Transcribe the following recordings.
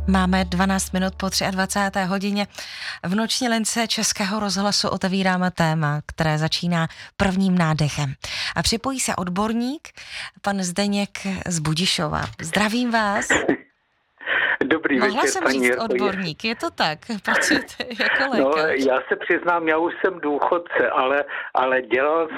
Máme 12 minut po 23. hodině. V noční lince Českého rozhlasu otevíráme téma, které začíná prvním nádechem. A připojí se odborník, pan Zdeněk z Budišova. Zdravím vás. Dobrý Mohla večer, jsem paní říct Jirko. odborník, je to tak? Pracujete jako No, lékař. já se přiznám, já už jsem důchodce, ale dělal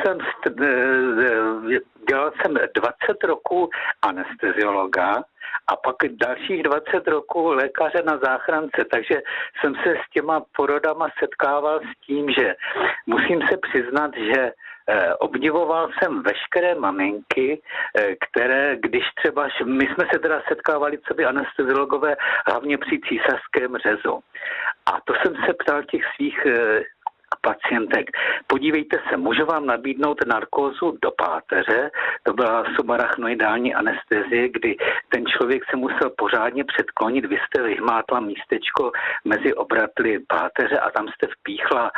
jsem 20 roků anesteziologa a pak dalších 20 roků lékaře na záchrance, takže jsem se s těma porodama setkával s tím, že musím se přiznat, že obdivoval jsem veškeré maminky, které, když třeba, my jsme se teda setkávali, co by anesteziologové, hlavně při císařském řezu. A to jsem se ptal těch svých pacientek. Podívejte se, můžu vám nabídnout narkózu do páteře, to byla subarachnoidální anestezie, kdy ten člověk se musel pořádně předklonit, vy jste vyhmátla místečko mezi obratly páteře a tam jste vpíchla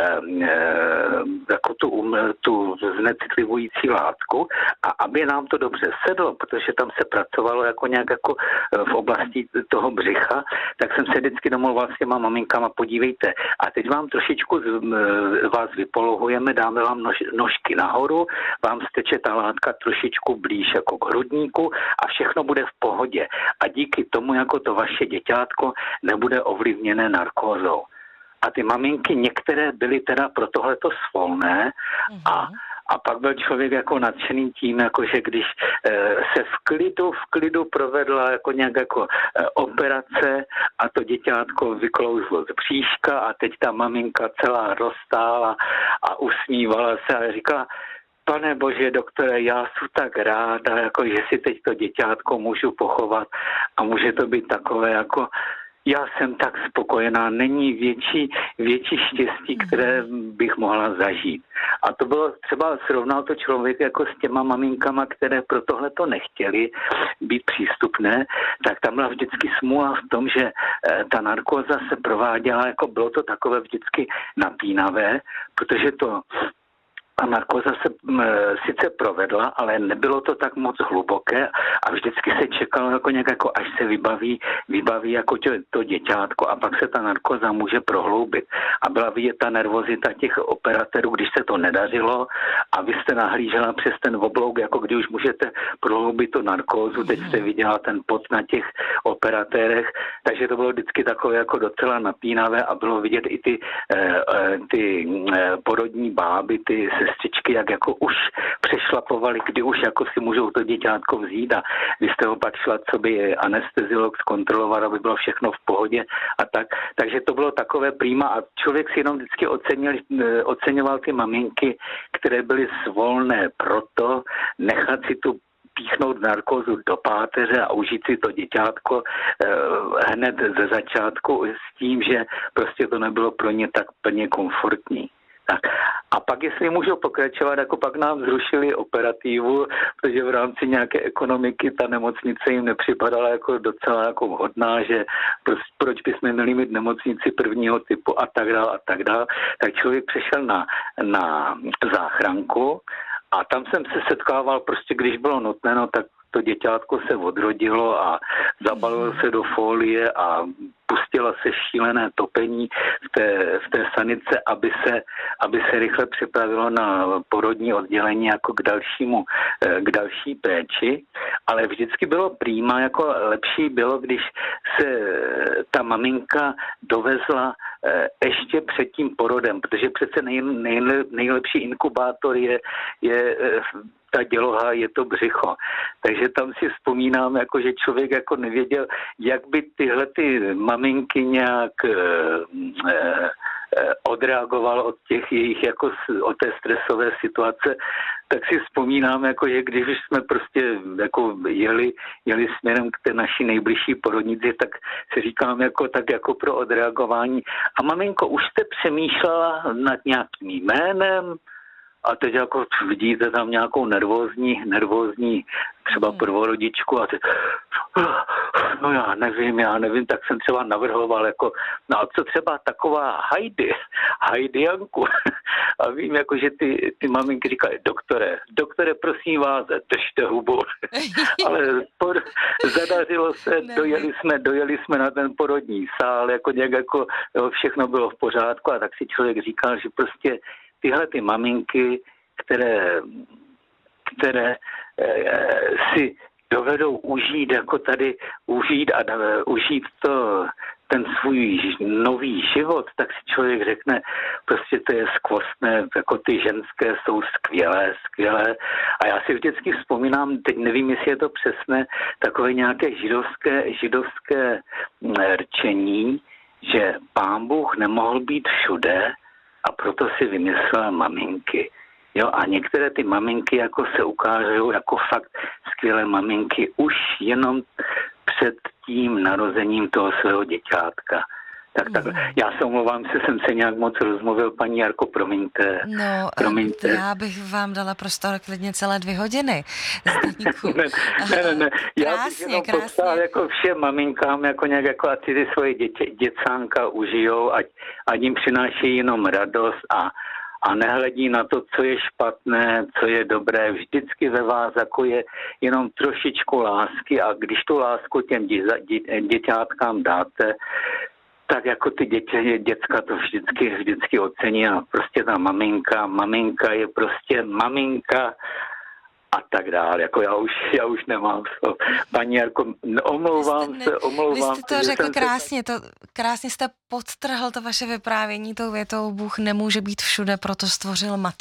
jako tu znecitlivující látku a aby nám to dobře sedlo, protože tam se pracovalo jako nějak jako v oblasti toho břicha, tak jsem se vždycky domluval s těma maminkama, podívejte, a teď vám trošičku vás vypolohujeme, dáme vám nožky nahoru, vám steče ta látka trošičku blíž jako k hrudníku a všechno bude v pohodě. A díky tomu, jako to vaše děťátko nebude ovlivněné narkózou. A ty maminky některé byly teda pro tohleto svolné a pak byl člověk jako nadšený tím, jako že když se v klidu provedla jako nějak jako operace a to děťátko vyklouzlo z bříška a teď ta maminka celá roztála a usmívala se a říkala: Pane bože, doktore, já jsem tak ráda, jako že si teď to děťátko můžu pochovat a může to být takové jako já jsem tak spokojená, není větší štěstí, které bych mohla zažít. A to bylo třeba, srovnal to člověk jako s těma maminkama, které pro tohle to nechtěli být přístupné, tak tam byla vždycky smůla v tom, že ta narkóza se prováděla, jako bylo to takové vždycky napínavé, protože ta narkóza se sice provedla, ale nebylo to tak moc hluboké a vždycky se čekalo jako nějak, jako až se vybaví jako to děťátko a pak se ta narkóza může prohloubit. A byla vidět ta nervozita těch operatérů, když se to nedařilo a vy jste nahlížela přes ten oblouk, jako když už můžete prohloubit tu narkózu, teď jste viděla ten pot na těch operatérech, takže to bylo vždycky takové jako docela napínavé a bylo vidět i ty porodní báby, ty sestřičky, jak jako už přešlapovali, kdy už jako si můžou to děťátko vzít a vy jste ho pak šla, co by anesteziolog zkontroloval, aby bylo všechno v pohodě a tak. Takže to bylo takové prima a člověk si jenom vždycky oceňoval ty maminky, které byly svolné proto nechat si tu píchnout narkózu do páteře a užít si to děťátko hned ze začátku s tím, že prostě to nebylo pro ně tak plně komfortní. Tak. A pak, jestli můžu pokračovat, jako pak nám zrušili operativu, protože v rámci nějaké ekonomiky ta nemocnice jim nepřipadala jako docela jako vhodná, že proč bychom měli mít nemocnici prvního typu a tak dále. Tak člověk přešel na záchranku a tam jsem se setkával prostě, když bylo nutné, no tak to děťátko se odrodilo a zabalilo se do folie a pustilo se šílené topení v té sanice, aby se rychle připravilo na porodní oddělení jako k další péči, ale vždycky bylo prima, jako lepší bylo, když se ta maminka dovezla ještě před tím porodem, protože přece nejlepší inkubátor je ta děloha, je to břicho. Takže tam si vzpomínám, jako, že člověk jako nevěděl, jak by tyhle ty maminky nějak odreagoval od těch jejich jako od té stresové situace, tak si vzpomínám, jako, že když jsme prostě jako jeli směrem k té naší nejbližší porodnici, tak si říkám jako, tak jako pro odreagování. A maminko, už jste přemýšlela nad nějakým jménem? a teď jako vidíte tam nějakou nervózní třeba prvorodičku a teď, no já nevím, tak jsem třeba navrhoval jako, no a co třeba taková Heidi Janku a vím jako, že ty maminky říkají, doktore, prosím vás, držte hubu, ale zadařilo se, dojeli jsme na ten porodní sál, jako nějak jako jo, všechno bylo v pořádku a tak si člověk říkal, že prostě tyhle ty maminky, které si dovedou užít ten svůj nový život, tak si člověk řekne, prostě to je skvostné, jako ty ženské jsou skvělé. A já si vždycky vzpomínám, teď nevím, jestli je to přesné, takové nějaké židovské rčení, že Pán Bůh nemohl být všude a proto si vymyslel maminky. Jo, a některé ty maminky jako se ukážou jako fakt skvělé maminky už jenom před tím narozením toho svého děťátka. Tak. Já se omlouvám, že jsem se nějak moc rozmluvil, paní Jarko, promiňte. Promiňte. Já bych vám dala prostor klidně celé 2 hodiny. Ne. Já bych jenom popsal jako všem maminkám, jako nějak jako ať si ty svoje děcánka užijou, ať jim přinášejí jenom radost a nehledí na to, co je špatné, co je dobré. Vždycky ve vás jako je jenom trošičku lásky a když tu lásku těm děťátkám dáte, tak jako ty děcka to vždycky ocení a prostě ta maminka je prostě maminka a tak dále. Jako já už nemám slov. Paní Jarko, omlouvám se. Vy jste to řekl krásně, krásně jste podtrhl to vaše vyprávění tou větou, Bůh nemůže být všude, proto stvořil matku.